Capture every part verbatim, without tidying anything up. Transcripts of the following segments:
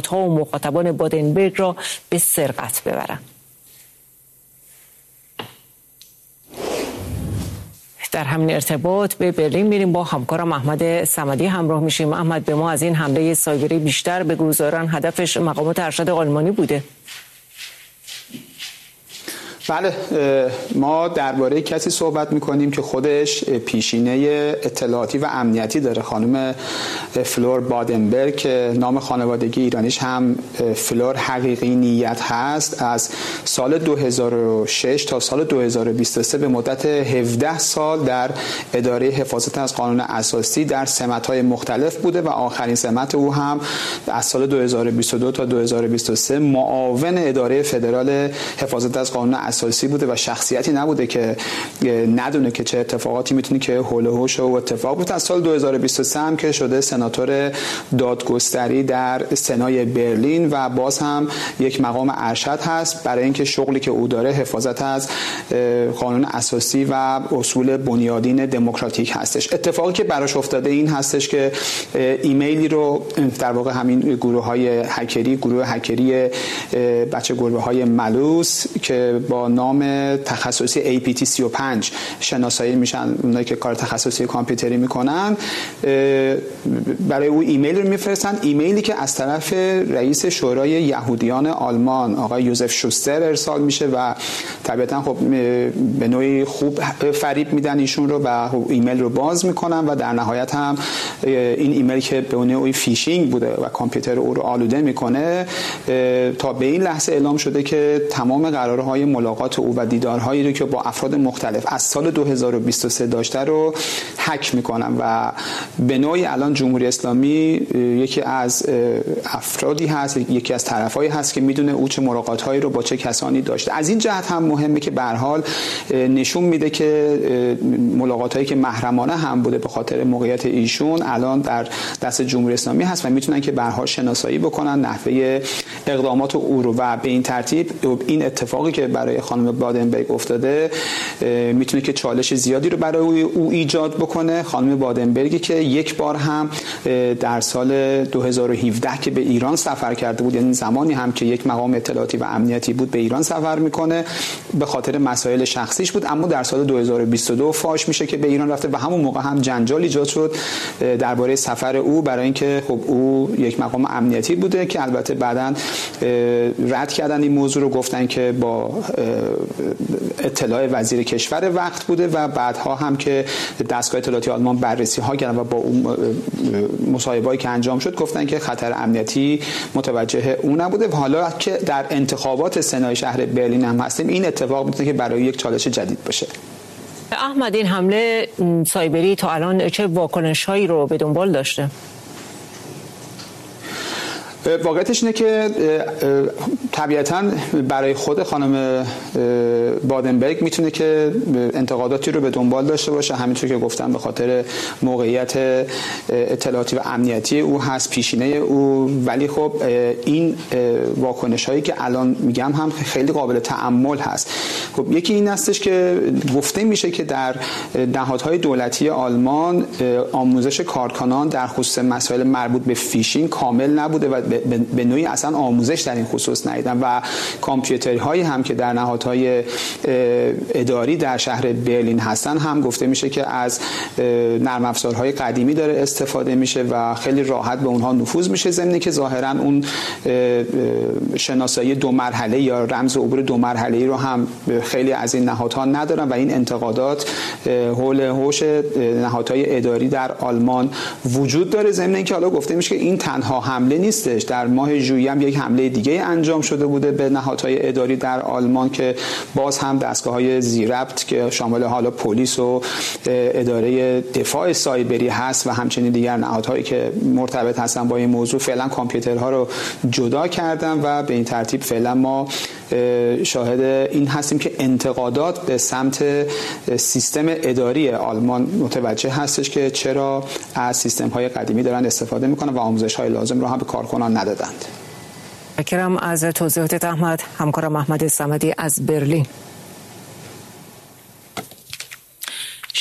اطلاعات‌ها و مخاطبان بادنبرگ را به سرقت ببرند. در همین ارتباط به برلین میریم، با همکارم احمد صمدی همراه میشیم. احمد، به ما از این حمله سایبری بیشتر بگو. ظاهراً هدفش مقامات ارشد آلمانی بوده. بله، ما درباره کسی صحبت میکنیم که خودش پیشینه اطلاعاتی و امنیتی داره، خانم فلور بادنبرگ که نام خانوادگی ایرانیش هم فلور حقیقی نیت هست. از سال دو هزار و شش تا سال دو هزار و بیست و سه به مدت هفده سال در اداره حفاظت از قانون اساسی در سمت‌های مختلف بوده و آخرین سمت او هم از سال دو هزار و بیست و دو تا دو هزار و بیست و سه معاون اداره فدرال حفاظت از قانون اساسی بوده و شخصیتی نبوده که ندونه که چه اتفاقاتی میتونه که حول و حوش و اتفاق بیفته. از سال دو هزار و بیست و سه هم که شده سناتور دادگستری در سنای برلین و باز هم یک مقام ارشد هست برای اینکه شغلی که او داره حفاظت از قانون اساسی و اصول بنیادین دموکراتیک هستش. اتفاقی که براش افتاده این هستش که ایمیلی رو در واقع همین گروه‌های هکری، گروه هکری بچه گربه‌های ملوس که با نام تخصصی ای پی تی سی و پنج شناسایی میشن، اونایی که کار تخصصی کامپیوتری میکنن، برای او ایمیل رو میفرستن. ایمیلی که از طرف رئیس شورای یهودیان آلمان آقای یوزف شوستر ارسال میشه و طبیعتا خب به نوعی خوب فریب میدن ایشون رو و ایمیل رو باز میکنن و در نهایت هم این ایمیل که به نوعی فیشینگ بوده و کامپیوتر او رو آلوده میکنه، تا به این لحظه اعلام شده که تمام قرارهای ملاقات او و دیدارهایی رو که با افراد مختلف از سال دو هزار و بیست و سه داشته رو هک میکنن و به نوعی الان جمهوری اسلامی یکی از افرادی هست، یکی از طرفایی هست که میدونه او چه ملاقاتهایی رو با چه کسانی داشته. از این جهت هم مهمه که به هر حال نشون میده که ملاقاتهایی که محرمانه هم بوده به خاطر موقعیت ایشون الان در دست جمهوری اسلامی هست و میتونن که به هر حال شناسایی بکنن نحوه اقدامات او رو و به این ترتیب این اتفاقی که برای خانم بادنبرگ افتاده میتونه که چالش زیادی رو برای او ایجاد بکنه. خانم بادنبرگی که یک بار هم در سال دو هزار و هفده که به ایران سفر کرده بود، یعنی زمانی هم که یک مقام اطلاعاتی و امنیتی بود به ایران سفر میکنه، به خاطر مسائل شخصیش بود، اما در سال دو هزار و بیست و دو فاش میشه که به ایران رفته و همون موقع هم جنجال ایجاد شد درباره سفر او، برای اینکه خب او یک مقام امنیتی بوده که البته بعداً رد کردن این موضوع رو، گفتن که با اطلاع وزیر کشور وقت بوده و بعدها هم که دستگاه اطلاعاتی آلمان بررسی ها کردن و با اون مصاحبه‌ای که انجام شد گفتن که خطر امنیتی متوجه اون نبوده. و حالا که در انتخابات سنای شهر برلین هم هستیم، این اتفاق میتونه که برای یک چالش جدید باشه. احمد، این حمله سایبری تا الان چه واکنش‌هایی رو به دنبال داشته؟ واقعیتش اینه که طبیعتاً برای خود خانم بادنبرگ میتونه که انتقاداتی رو به دنبال داشته باشه، همینطور که گفتم به خاطر موقعیت اطلاعاتی و امنیتی او هست، پیشینه او. ولی خب این واکنش هایی که الان میگم هم خیلی قابل تأمل هست. خب یکی این هستش که گفته میشه که در نهادهای دولتی آلمان آموزش کارکنان در خصوص مسائل مربوط به فیشینگ کامل نبوده و به نوعی اصلا آموزش در این خصوص ندیدن و کامپیوترهایی هم که در نهادهای اداری در شهر برلین هستن هم گفته میشه که از نرم افزارهای قدیمی داره استفاده میشه و خیلی راحت به اونها نفوذ میشه، ضمن که ظاهرا اون شناسایی دو مرحله یا رمز عبور دو مرحله‌ای رو هم خیلی از این نهادها ندارن و این انتقادات حول هوش نهادهای اداری در آلمان وجود داره. ضمن اینکه حالا گفته میشه که این تنها حمله نیستش، در ماه ژوئیه هم یک حمله دیگه انجام شده بوده به نهادهای اداری در آلمان که باز هم دستگاه‌های ذی‌ربط که شامل حالا پلیس و اداره دفاع سایبری هست و همچنین دیگر نهادهایی که مرتبط هستن با این موضوع فعلا کامپیوترها رو جدا کردن و به این ترتیب فعلا ما شاهد این هستیم که انتقادات به سمت سیستم اداری آلمان متوجه هستش که چرا از سیستم‌های قدیمی دارن استفاده میکنن و آموزش‌های لازم رو هم به کارکنان ندادند. متشکرم از توضیحات احمد. همکارم احمد صمدی از برلین.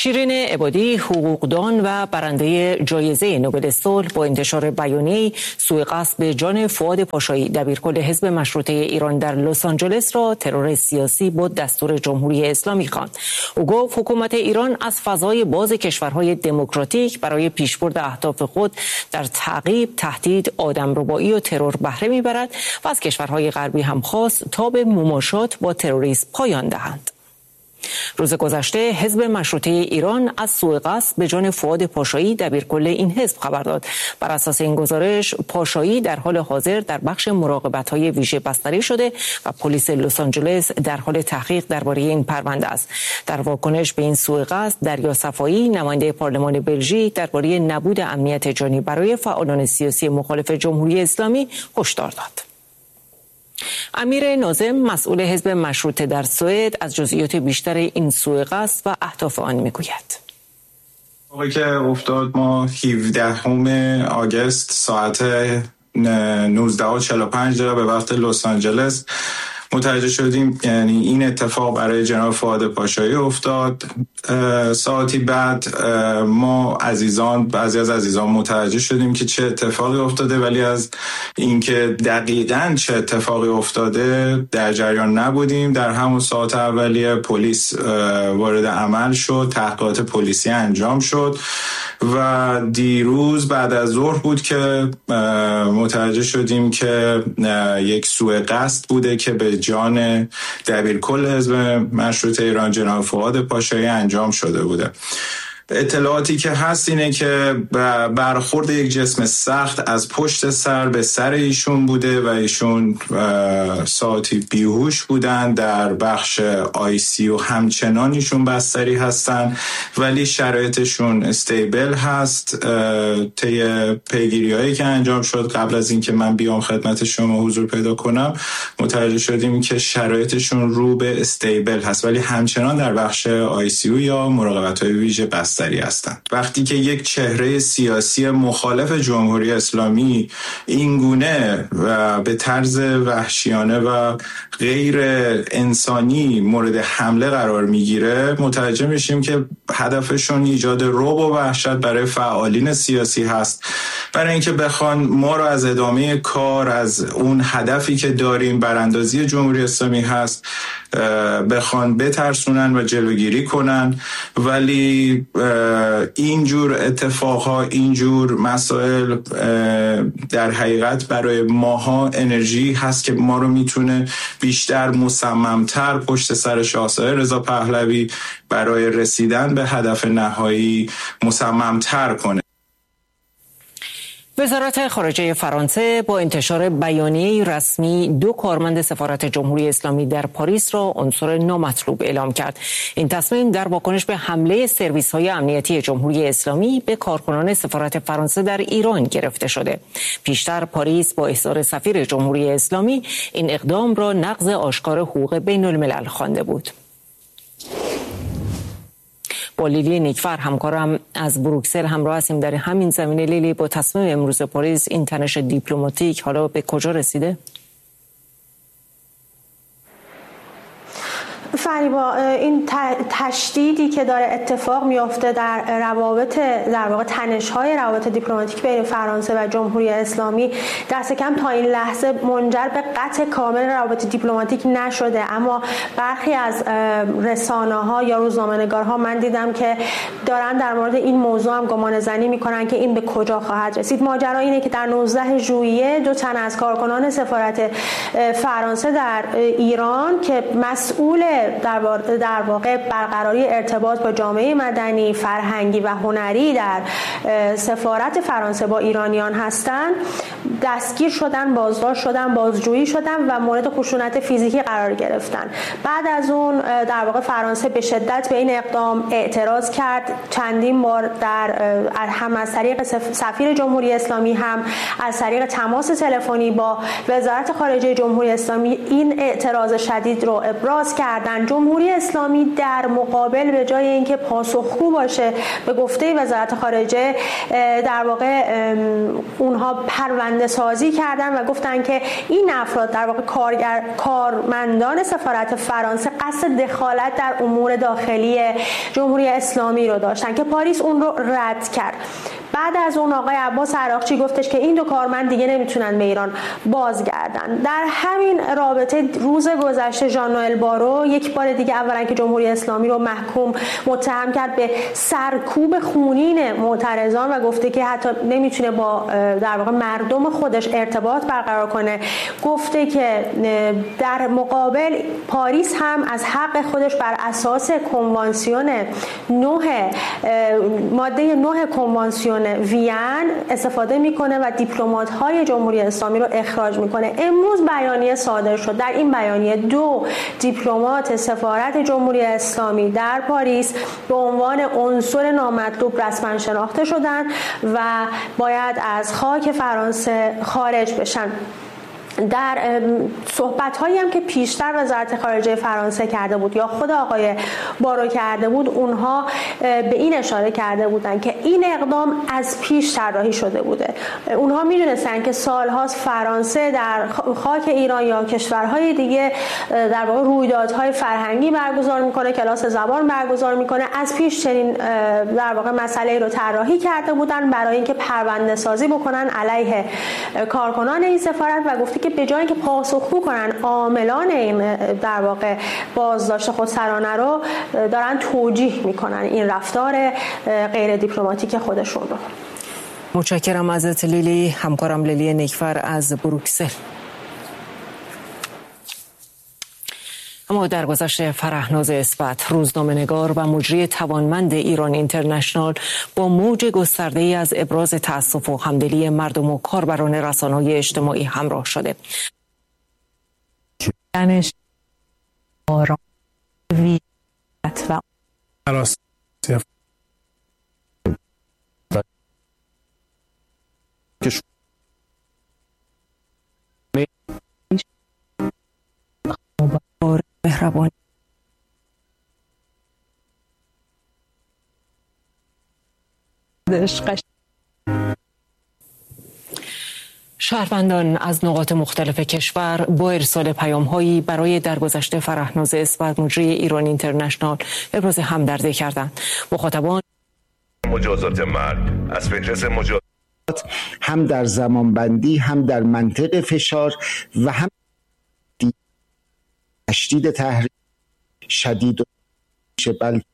شیرین عبادی، حقوقدان و برنده جایزه نوبل صلح، با انتشار بیانیه‌ای سوء قصد به جان فؤاد پاشایی دبیرکل حزب مشروطه ایران در لس آنجلس را ترور سیاسی با دستور جمهوری اسلامی خواند. او گفت حکومت ایران از فضای باز کشورهای دموکراتیک برای پیشبرد اهداف خود در تعقیب، تهدید، آدمربایی و ترور بهره میبرد و از کشورهای غربی هم خواست تا به مماشات با تروریسم پایان دهند. روز گذشته حزب مشروطه ایران از سوء قصد به جان فؤاد پاشایی دبیرکل این حزب خبر داد. بر اساس این گزارش پاشایی در حال حاضر در بخش مراقبت‌های ویژه بستری شده و پلیس لس آنجلس در حال تحقیق درباره این پرونده است. در واکنش به این سوء قصد دریا صفایی، نماینده پارلمان بلژیک، درباره نبود امنیت جانی برای فعالان سیاسی مخالف جمهوری اسلامی هشدار داد. امیر ناظم، مسئول حزب مشروطه در سوئد، از جزئیات بیشتر این سوء قصد و اهداف آن میگوید. موقعی که افتاد ما هفدهم آگوست ساعت نوزده و چهل و پنج دقیقه به وقت لس آنجلس متوجه شدیم، یعنی این اتفاق برای جناب فؤاد پاشایی افتاد. ساعتی بعد ما عزیزان بعضی از عزیزان متوجه شدیم که چه اتفاقی افتاده، ولی از اینکه دقیقاً چه اتفاقی افتاده در جریان نبودیم. در همون ساعت اولیه پلیس وارد عمل شد، تحقیقات پلیسی انجام شد و دیروز بعد از ظهر بود که متوجه شدیم که یک سوء قصد بوده که به جان دبیرکل حزب مشروطه ایران جناب فؤاد پاشایی انجام شده بوده. اطلاعاتی که هست اینه که برخورد یک جسم سخت از پشت سر به سر ایشون بوده و ایشون ساعتی بیهوش بودن. در بخش آی سی و همچنان ایشون بستری هستن ولی شرایطشون استیبل هست. طی پیگیری‌هایی که انجام شد قبل از اینکه من بیام خدمت شما حضور پیدا کنم متوجه شدیم که شرایطشون رو به استیبل هست ولی همچنان در بخش آی سی یو یا مراقبت‌های ویژه بستری هستند. وقتی که یک چهره سیاسی مخالف جمهوری اسلامی اینگونه و به طرز وحشیانه و غیر انسانی مورد حمله قرار میگیره متوجه میشیم که هدفشون ایجاد رعب و وحشت برای فعالین سیاسی هست، برای اینکه بخوان ما رو از ادامه کار، از اون هدفی که داریم براندازی جمهوری اسلامی هست، بخوان بترسونن و جلوگیری کنن. ولی اینجور اتفاقها، اینجور مسائل در حقیقت برای ماها انرژی هست که ما رو میتونه بیشتر مصممتر پشت سر شاهزاده رضا پهلوی برای رسیدن به هدف نهایی مصممتر کنه. وزارت خارجه فرانسه با انتشار بیانیه رسمی دو کارمند سفارت جمهوری اسلامی در پاریس را عنصر نامطلوب اعلام کرد. این تصمیم در واکنش به حمله سرویس‌های امنیتی جمهوری اسلامی به کارکنان سفارت فرانسه در ایران گرفته شده. پیشتر پاریس با احضار سفیر جمهوری اسلامی این اقدام را نقض آشکار حقوق بین الملل خوانده بود. با لیلی نیکفر همکارم از بروکسل همراه هستیم در همین زمینه. لیلی، با تصمیم امروز پاریس این تنش دیپلماتیک حالا به کجا رسیده؟ فریبا، این تشدیدی که داره اتفاق میفته در روابط در واقع تنش‌های روابط دیپلماتیک بین فرانسه و جمهوری اسلامی دست کم تا این لحظه منجر به قطع کامل روابط دیپلماتیک نشده، اما برخی از رسانه‌ها یا روزنامه‌نگارها من دیدم که دارن در مورد این موضوع هم گمانه‌زنی می‌کنن که این به کجا خواهد رسید. ماجرا اینه که در نوزدهم ژوئیه دو تن از کارکنان سفارت فرانسه در ایران که مسئول در واقع برقراری ارتباط با جامعه مدنی، فرهنگی و هنری در سفارت فرانسه با ایرانیان هستند دستگیر شدن، بازداشت شدن، بازجویی شدن و مورد خشونت فیزیکی قرار گرفتن. بعد از اون در واقع فرانسه به شدت به این اقدام اعتراض کرد. چندین بار در هم از طریق سفیر جمهوری اسلامی هم از طریق تماس تلفنی با وزارت خارجه جمهوری اسلامی این اعتراض شدید رو ابراز کردن. جمهوری اسلامی در مقابل به جای اینکه پاسخگو باشه به گفته وزارت خارجه در واقع اونها پرونده پرونده سازی کردن و گفتن که این افراد در واقع کارگر کارمندان سفارت فرانسه قصد دخالت در امور داخلی جمهوری اسلامی رو داشتن که پاریس اون رو رد کرد. بعد از اون آقای عباس عراقچی گفتش که این دو کارمند دیگه نمیتونن به ایران بازگردن. در همین رابطه روز گذشته ژان نوئل بارو یک بار دیگه اولا که جمهوری اسلامی رو محکوم متهم کرد به سرکوب خونین معترضان و گفته که حتی نمیتونه با در واقع مردم خودش ارتباط برقرار کنه. گفته که در مقابل پاریس هم از حق خودش بر اساس کنوانسیون نه ماده نه کنوانسیون وین استفاده میکنه و دیپلمات‌های جمهوری اسلامی رو اخراج میکنه. امروز بیانیه صادر شد. در این بیانیه دو دیپلمات سفارت جمهوری اسلامی در پاریس به عنوان عنصر نامطلوب رسما شناخته شدند و باید از خاک فرانسه خارج بشن. در صحبت‌هایی هم که پیشتر وزارت خارجه فرانسه کرده بود یا خود آقای بارو کرده بود، اونها به این اشاره کرده بودن که این اقدام از پیش طراحی شده بوده. اونها می‌دونستن که سال‌هاست فرانسه در خاک ایران یا کشورهای دیگه در واقع رویدادهای فرهنگی برگزار می‌کنه، کلاس زبان برگزار می‌کنه. از پیش چنین در واقع مسئله رو طراحی کرده بودن برای اینکه پرونده سازی بکنن علیه کارکنان این سفارت و گفته که به جای اینکه پاسخگو کنن عاملان این در واقع بازداشت خودسرانه رو دارن توجیه میکنن این رفتار غیر دیپلماتیک خودشون رو. متشکرم ازت لیلی. همکارم لیلی نیکفر از بروکسل. اما در گذشته فرهناز اثبات، روزنامه‌نگار و مجری توانمند ایران اینترنشنال، با موج گسترده‌ای از ابراز تأسف و همدلی مردم و کاربران رسانه‌های اجتماعی همراه شده. دانش آرام ویت و مهربانی شهروندان از نقاط مختلف کشور با ارسال پیام‌هایی برای درگذشت فرهناز اثبات مجری ایران اینترنشنال ابراز همدردی کردند. مخاطبان مجازات مرگ از فهرست مجازات هم در زمانبندی، هم در منطق فشار و هم تشدید تحریم شدید و بلکه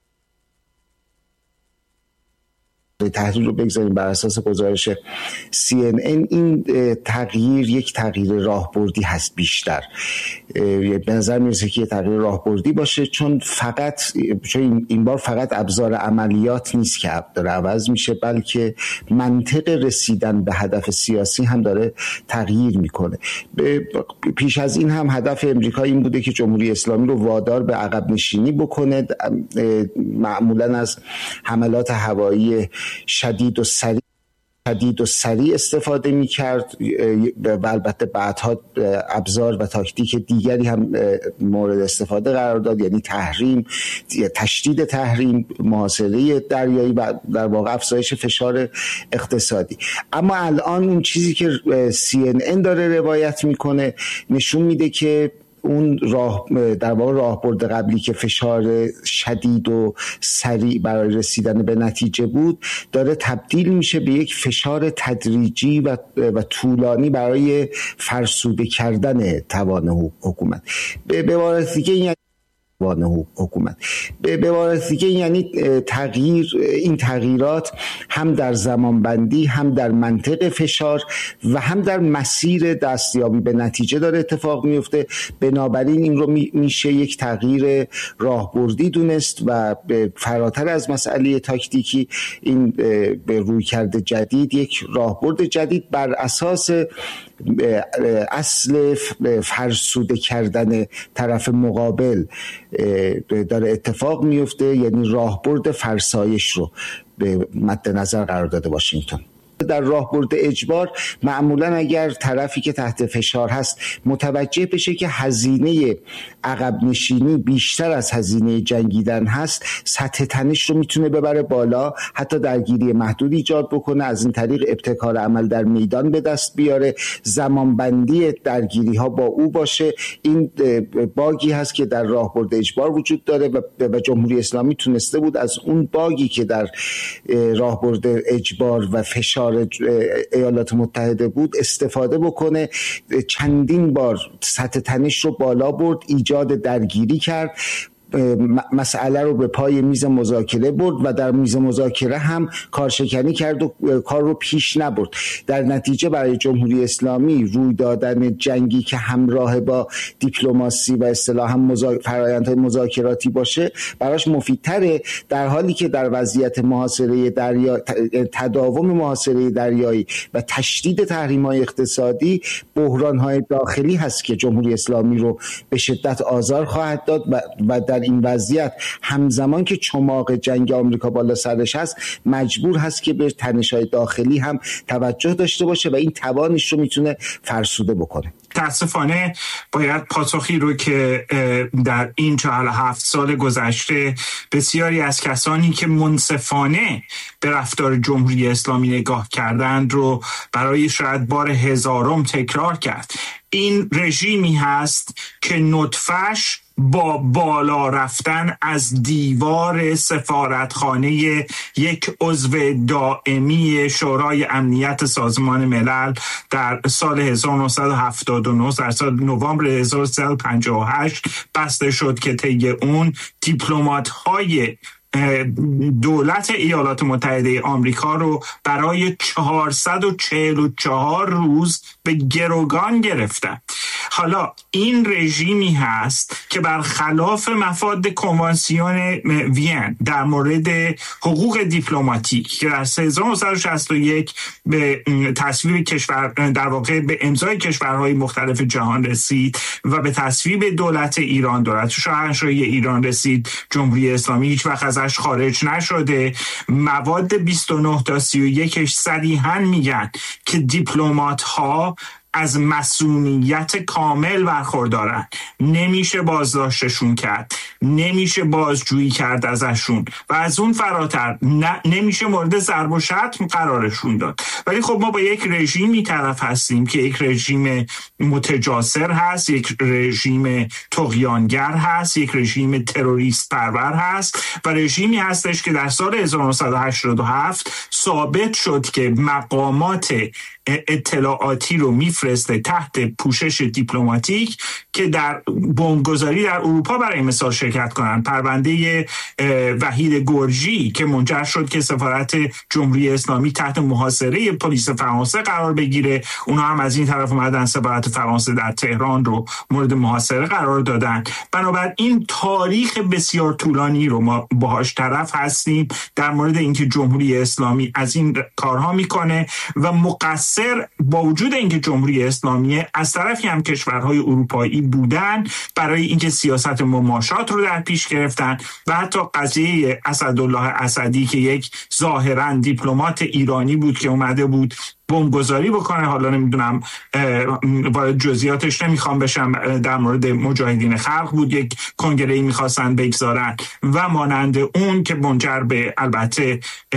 تحریم رو بگذاریم بر اساس گزارش سی ان ان، این تغییر یک تغییر راهبردی هست بیشتر. به نظر میرسه که یه تغییر راهبردی باشه، چون فقط چون این بار فقط ابزار عملیات نیست که داره عوض میشه، بلکه منطق رسیدن به هدف سیاسی هم داره تغییر میکنه. پیش از این هم هدف امریکا این بوده که جمهوری اسلامی رو وادار به عقب نشینی بکنه، معمولا از حملات هوایی شدید و سریع شدید و سریع استفاده می‌کرد و البته بعدها ابزار و تاکتیک دیگری هم مورد استفاده قرار داد، یعنی تحریم، تشدید تحریم، محاصره دریایی و در واقع افزایش فشار اقتصادی. اما الان اون چیزی که سی ان ان داره روایت میکنه نشون میده که اون راه در واقع راهبرد قبلی که فشار شدید و سریع برای رسیدن به نتیجه بود داره تبدیل میشه به یک فشار تدریجی و و طولانی برای فرسوده کردن توان حکومت. به عبارت دیگه این حکومت به عبارت دیگه یعنی تغییر این تغییرات هم در زمانبندی، هم در منطق فشار و هم در مسیر دستیابی به نتیجه داره اتفاق میفته. بنابراین این رو میشه یک تغییر راهبردی دونست و فراتر از مسئله تاکتیکی این به رویکرد جدید یک راهبرد جدید بر اساس اصل فرسوده کردن طرف مقابل داره اتفاق میفته، یعنی راهبرد فرسایش رو به مد نظر قرار داده واشنگتن. در راهبرد اجبار معمولا اگر طرفی که تحت فشار هست متوجه بشه که هزینه عقب نشینی بیشتر از هزینه جنگیدن هست، سطح تنش رو میتونه ببره بالا، حتی درگیری محدود ایجاد بکنه، از این طریق ابتکار عمل در میدان به دست بیاره، زمانبندی درگیری ها با او باشه. این باگی هست که در راهبرد اجبار وجود داره و جمهوری اسلامی تونسته بود از اون باگی که در راهبرد اجبار و فشار ایالات متحده بود استفاده بکنه. چندین بار سطح تنش رو بالا برد، ایجاد درگیری کرد، مسئله رو به پای میز مذاکره برد و در میز مذاکره هم کارشکنی کرد و کار رو پیش نبرد. در نتیجه برای جمهوری اسلامی روی دادن جنگی که همراه با دیپلماسی و اصطلاحاً مذا... فرآیندهای مذاکراتی باشه براش مفیدتره، در حالی که در وضعیت محاصره دریا تداوم محاصره دریایی و تشدید تحریم‌های اقتصادی بحران‌های داخلی هست که جمهوری اسلامی رو به شدت آزار خواهد داد و, و در این وضعیت همزمان که چماق جنگ آمریکا بالا سرش هست مجبور هست که به تنش‌های داخلی هم توجه داشته باشه و این توانش رو میتونه فرسوده بکنه. متاسفانه باید پاسخی رو که در این چهل و هفت سال گذشته بسیاری از کسانی که منصفانه به رفتار جمهوری اسلامی نگاه کردند رو برای شاید بار هزارم تکرار کرد. این رژیمی هست که نطفه‌اش با بالا رفتن از دیوار سفارتخانه یک عضو دائمی شورای امنیت سازمان ملل در سال هزار و نهصد و هفتاد و نه در سال نوامبر هزار و سیصد و پنجاه و هشت بسته شد که طی اون دیپلمات‌های دولت ایالات متحده آمریکا رو برای چهارصد و چهل و چهار روز به گروگان گرفتن. حالا این رژیمی هست که برخلاف مفاد کنوانسیون وین در مورد حقوق دیپلماتیک که در هزار و نهصد و شصت و یک به تصویب کشور در واقع به امضای کشورهای مختلف جهان رسید و به تصویب دولت ایران، دولت شاهنشاهی ایران رسید، جمهوری اسلامی هیچ وقت ازش خارج نشده. مواد بیست و نه تا سی و یک صریحاً میگن که دیپلمات ها از مسئولیت کامل برخوردارن، نمیشه بازداشتشون کرد، نمیشه بازجویی کرد ازشون و از اون فراتر نه نمیشه مورد ضرب و شتم قرارشون داد. ولی خب ما با یک رژیمی طرف هستیم که یک رژیم متجاسر هست، یک رژیم طغیانگر هست، یک رژیم تروریست پرور هست و رژیمی هستش که در سال هزار و نهصد و هشتاد و هفت ثابت شد که مقامات اطلاعاتی رو میفرسته تحت پوشش دیپلماتیک که در بمبگذاری در اروپا برای مثال شرکت کنند. پرونده وحید گرجی که منجر شد که سفارت جمهوری اسلامی تحت محاصره پلیس فرانسه قرار بگیره، اونها هم از این طرف اومدن سفارت فرانسه در تهران رو مورد محاصره قرار دادن. بنابراین تاریخ بسیار طولانی رو ما باهاش طرف هستیم در مورد اینکه جمهوری اسلامی از این کارها میکنه و مقصر با وجود اینکه جمهوری اسلامی از طرفی هم کشورهای اروپایی بودن برای اینکه سیاست مماشات رو در پیش گرفتن و حتی قضیه اسدالله اسدی که یک ظاهراً دیپلمات ایرانی بود که اومده بود بمبگذاری بکنه، حالا نمیدونم وارد جزئیاتش نمیخوام بشم، در مورد مجاهدین خلق بود، یک کنگره‌ای میخواستن بگذارن و مانند اون که منجر به البته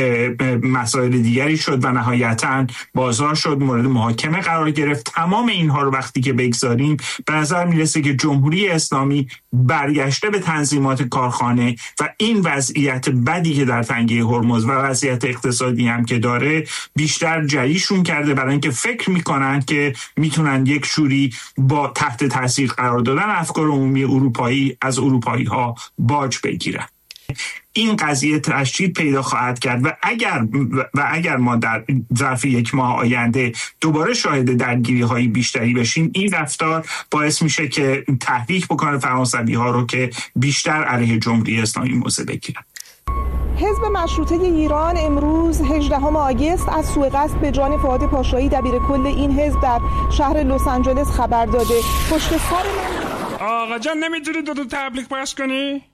مسائل دیگری شد و نهایتاً بازار شد، مورد محاکمه قرار گرفت. تمام اینها رو وقتی که بگذاریم به نظر میرسه که جمهوری اسلامی برگشته به تنظیمات کارخانه و این وضعیت بدی که در تنگه هرمز و وضعیت اقتصادی هم که داره بیشتر جریشون کرده برای اینکه فکر میکنن که میتونن یک شوری با تحت تاثیر قرار دادن افکار عمومی اروپایی از اروپایی ها باج بگیرن. این قضیه تشدید پیدا خواهد کرد و اگر و اگر ما در ظرف یک ماه آینده دوباره شاهد درگیری های بیشتری بشیم، این رفتار باعث میشه که تحریک بکنه فرانسوی ها رو که بیشتر علیه جمهوری اسلامی موضع بگیرن. حزب مشروطه ایران امروز هجدهم آگوست از سوء قصد به جان فؤاد پاشایی دبیرکل این حزب در شهر لس آنجلس خبر داده. پشت سر من آقا جان نمیتونی دو تا تبلیغ پخش کنی؟